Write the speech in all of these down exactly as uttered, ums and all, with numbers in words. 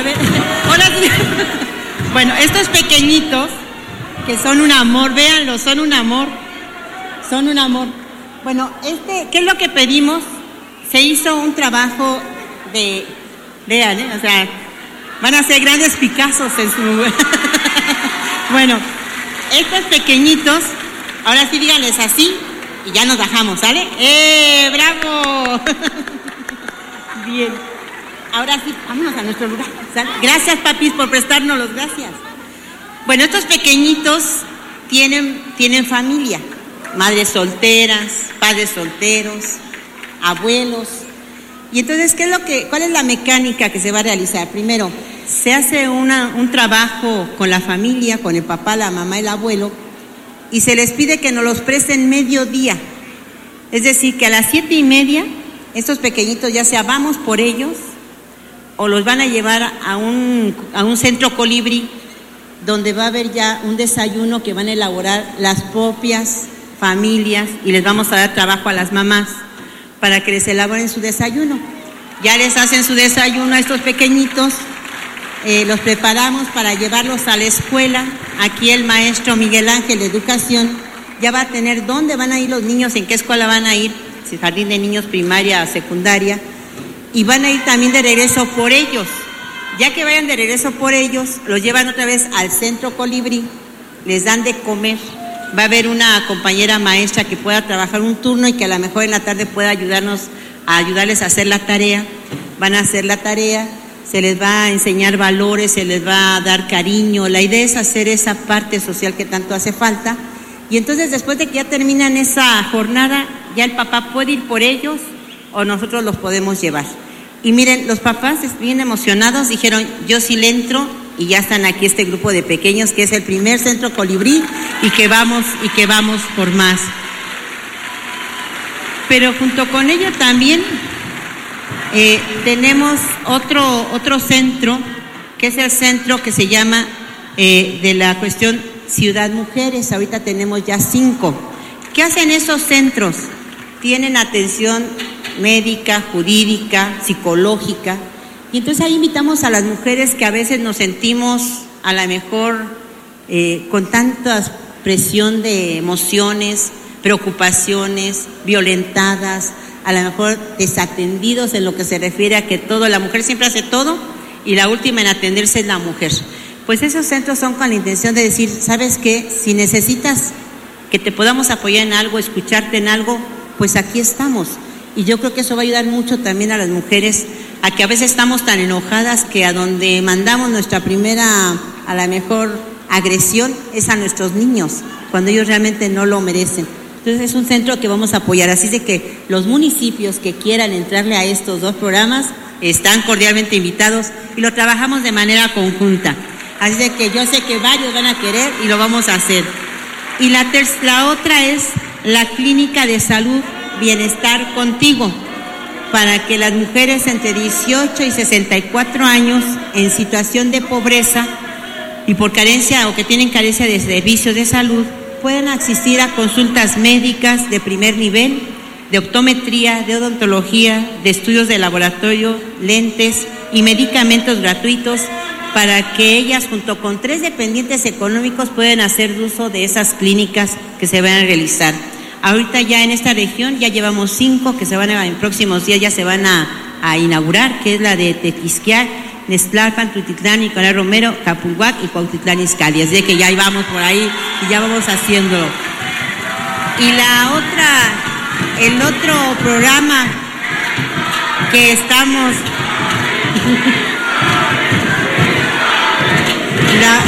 A ver, ahora sí. Bueno, estos pequeñitos, que son un amor, véanlo, son un amor, son un amor. Bueno, este, ¿qué es lo que pedimos? Se hizo un trabajo de, vean, ¿eh? O sea, van a ser grandes Picassos en su... Bueno, estos pequeñitos, ahora sí díganles así, y ya nos bajamos, ¿sale? ¡Eh, bravo! Bien. Ahora sí, vámonos a nuestro lugar, ¿sale? Gracias, papis, por prestárnoslos, gracias. Bueno, estos pequeñitos tienen, tienen familia, madres solteras, padres solteros, abuelos. Y entonces, ¿qué es lo que, cuál es la mecánica que se va a realizar? Primero, se hace una, un trabajo con la familia, con el papá, la mamá, el abuelo, y se les pide que nos los presten mediodía. Es decir, que a las siete y media, estos pequeñitos ya sea vamos por ellos, o los van a llevar a un, a un centro colibrí, donde va a haber ya un desayuno que van a elaborar las propias familias, y les vamos a dar trabajo a las mamás para que les elaboren su desayuno. Ya les hacen su desayuno a estos pequeñitos, eh, los preparamos para llevarlos a la escuela. Aquí el maestro Miguel Ángel de Educación ya va a tener dónde van a ir los niños, en qué escuela van a ir, si jardín de niños, primaria, secundaria, y van a ir también de regreso por ellos. Ya que vayan de regreso por ellos, los llevan otra vez al centro colibrí, les dan de comer. Va a haber una compañera maestra que pueda trabajar un turno y que a lo mejor en la tarde pueda ayudarnos a ayudarles a hacer la tarea. Van a hacer la tarea, se les va a enseñar valores, se les va a dar cariño. La idea es hacer esa parte social que tanto hace falta. Y entonces, después de que ya terminan esa jornada, ya el papá puede ir por ellos o nosotros los podemos llevar. Y miren, los papás bien emocionados dijeron, yo sí le entro. Y ya están aquí este grupo de pequeños que es el primer centro colibrí y que vamos y que vamos por más. Pero junto con ello también eh, tenemos otro otro centro que es el centro que se llama eh, de la cuestión Ciudad Mujeres. Ahorita tenemos ya cinco. ¿Qué hacen esos centros? Tienen atención médica, jurídica, psicológica. Y entonces ahí invitamos a las mujeres que a veces nos sentimos a lo mejor eh, con tanta presión de emociones, preocupaciones, violentadas, a lo mejor desatendidos en lo que se refiere a que todo, la mujer siempre hace todo y la última en atenderse es la mujer. Pues esos centros son con la intención de decir, ¿sabes qué? Si necesitas que te podamos apoyar en algo, escucharte en algo, pues aquí estamos. Y yo creo que eso va a ayudar mucho también a las mujeres, a que a veces estamos tan enojadas que a donde mandamos nuestra primera, a la mejor agresión, es a nuestros niños, cuando ellos realmente no lo merecen. Entonces es un centro que vamos a apoyar, así de que los municipios que quieran entrarle a estos dos programas están cordialmente invitados y lo trabajamos de manera conjunta. Así de que yo sé que varios van a querer y lo vamos a hacer. Y la, ter- la otra es la Clínica de Salud Bienestar Contigo, para que las mujeres entre dieciocho y sesenta y cuatro años en situación de pobreza y por carencia o que tienen carencia de servicios de salud puedan asistir a consultas médicas de primer nivel, de optometría, de odontología, de estudios de laboratorio, lentes y medicamentos gratuitos, para que ellas junto con tres dependientes económicos puedan hacer uso de esas clínicas que se van a realizar. Ahorita ya en esta región ya llevamos cinco que se van a, en próximos días ya se van a, a inaugurar, que es la de Tequisquiac, Nextlalpan, Tutitlán, Nicolás Romero, Capulhuac y Cuautitlán Izcalli. Así que ya vamos por ahí y ya vamos haciéndolo. Y la otra, el otro programa que estamos... la,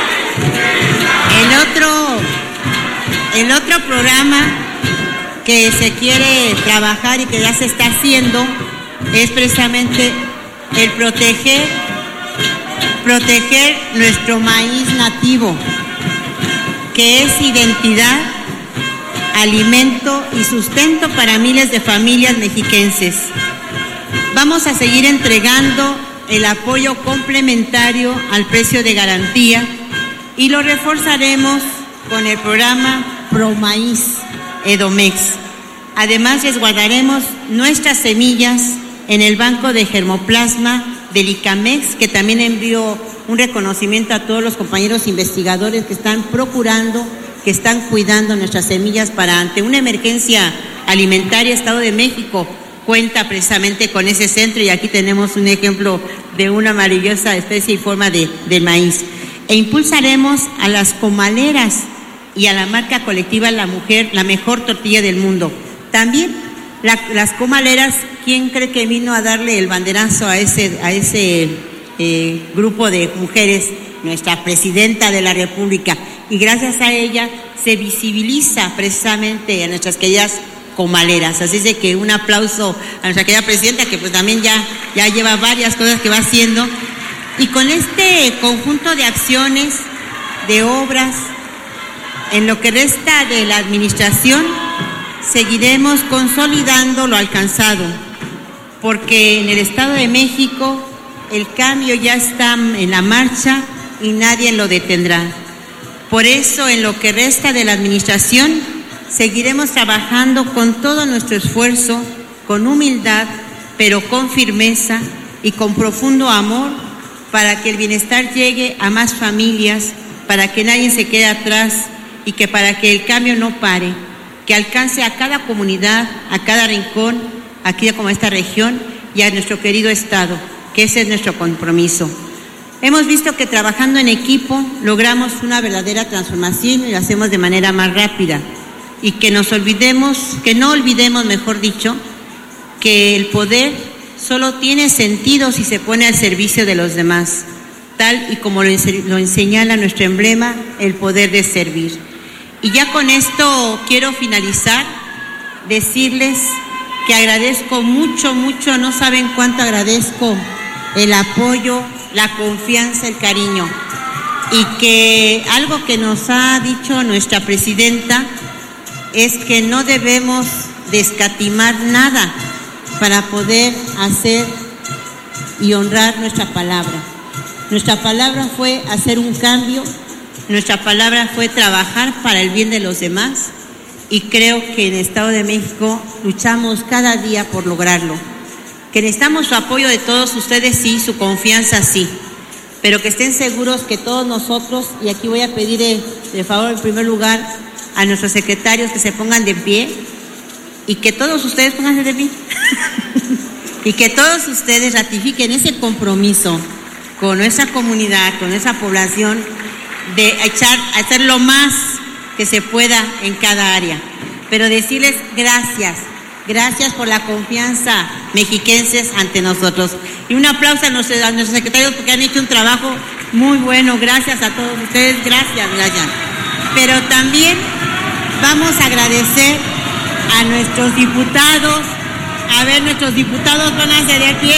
el otro... El otro programa que se quiere trabajar y que ya se está haciendo es precisamente el proteger, proteger nuestro maíz nativo, que es identidad, alimento y sustento para miles de familias mexiquenses. Vamos a seguir entregando el apoyo complementario al precio de garantía y lo reforzaremos con el programa Promaíz Edomex. Además, resguardaremos nuestras semillas en el banco de germoplasma del ICAMEX, que también envío un reconocimiento a todos los compañeros investigadores que están procurando, que están cuidando nuestras semillas para ante una emergencia alimentaria. Estado de México cuenta precisamente con ese centro y aquí tenemos un ejemplo de una maravillosa especie y forma de, de maíz. E impulsaremos a las comaleras y a la marca colectiva La Mujer, la mejor tortilla del mundo. También la, las comaleras, ¿quién cree que vino a darle el banderazo a ese, a ese eh, grupo de mujeres? Nuestra presidenta de la República. Y gracias a ella se visibiliza precisamente a nuestras queridas comaleras. Así es de que un aplauso a nuestra querida presidenta, que pues también ya, ya lleva varias cosas que va haciendo. Y con este conjunto de acciones, de obras, en lo que resta de la administración, seguiremos consolidando lo alcanzado, porque en el Estado de México el cambio ya está en la marcha y nadie lo detendrá. Por eso, en lo que resta de la administración, seguiremos trabajando con todo nuestro esfuerzo, con humildad, pero con firmeza y con profundo amor, para que el bienestar llegue a más familias, para que nadie se quede atrás y que para que el cambio no pare, que alcance a cada comunidad, a cada rincón, aquí como esta región y a nuestro querido Estado, que ese es nuestro compromiso. Hemos visto que trabajando en equipo logramos una verdadera transformación y lo hacemos de manera más rápida. Y que nos olvidemos, que no olvidemos, mejor dicho, que el poder solo tiene sentido si se pone al servicio de los demás, tal y como lo, lo señala nuestro emblema, el poder de servir. Y ya con esto quiero finalizar, decirles que agradezco mucho, mucho, no saben cuánto agradezco el apoyo, la confianza, el cariño. Y que algo que nos ha dicho nuestra presidenta es que no debemos de escatimar nada para poder hacer y honrar nuestra palabra. Nuestra palabra fue hacer un cambio, nuestra palabra fue trabajar para el bien de los demás y creo que en el Estado de México luchamos cada día por lograrlo. Que necesitamos su apoyo de todos ustedes, sí, su confianza, sí, pero que estén seguros que todos nosotros, y aquí voy a pedir de, de favor en primer lugar a nuestros secretarios que se pongan de pie y que todos ustedes pónganse de pie y que todos ustedes ratifiquen ese compromiso con nuestra comunidad, con esa población, de echar, hacer lo más que se pueda en cada área, pero decirles gracias, gracias por la confianza, mexiquenses, ante nosotros. Y un aplauso a nuestros, a nuestros secretarios porque han hecho un trabajo muy bueno, gracias a todos ustedes, gracias, gracias. Pero también vamos a agradecer a nuestros diputados. A ver, nuestros diputados van a hacer de pie.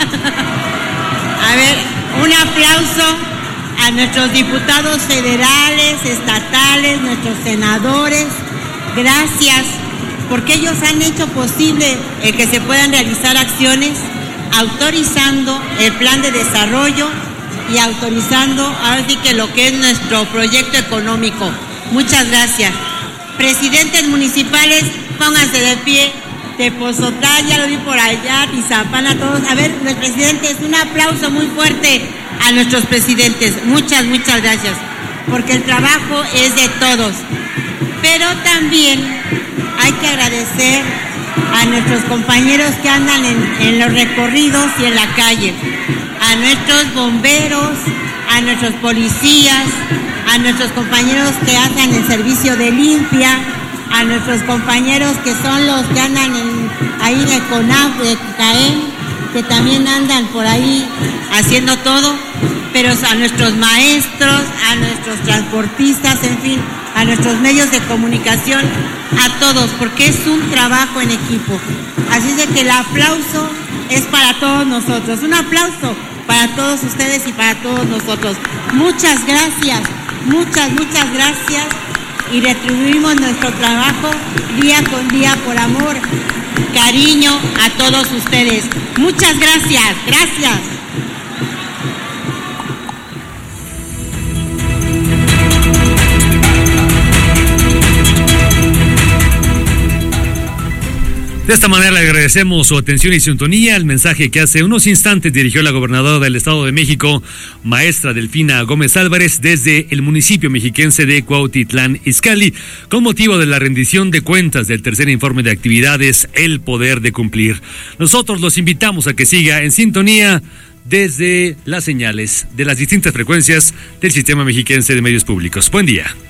A ver, un aplauso a nuestros diputados federales, estatales, nuestros senadores. Gracias, porque ellos han hecho posible el que se puedan realizar acciones, autorizando el plan de desarrollo y autorizando ahora sí que lo que es nuestro proyecto económico. Muchas gracias. Presidentes municipales, pónganse de pie. Tepoztlán, ya lo vi por allá, Tizapán, a todos. A ver, los presidentes, un aplauso muy fuerte a nuestros presidentes. Muchas, muchas gracias, porque el trabajo es de todos. Pero también hay que agradecer a nuestros compañeros que andan en, en los recorridos y en la calle, a nuestros bomberos, a nuestros policías, a nuestros compañeros que hacen el servicio de limpia, a nuestros compañeros que son los que andan en, ahí en el CONAF, de CAEM, que también andan por ahí haciendo todo, pero a nuestros maestros, a nuestros transportistas, en fin, a nuestros medios de comunicación, a todos, porque es un trabajo en equipo. Así es de que el aplauso es para todos nosotros, un aplauso para todos ustedes y para todos nosotros. Muchas gracias, muchas, muchas gracias. Y retribuimos nuestro trabajo día con día por amor, cariño a todos ustedes. Muchas gracias, gracias. De esta manera le agradecemos su atención y sintonía. El mensaje que hace unos instantes dirigió la gobernadora del Estado de México, maestra Delfina Gómez Álvarez, desde el municipio mexiquense de Cuautitlán Izcalli, con motivo de la rendición de cuentas del tercer informe de actividades El Poder de Cumplir. Nosotros los invitamos a que siga en sintonía desde las señales de las distintas frecuencias del Sistema Mexiquense de Medios Públicos. Buen día.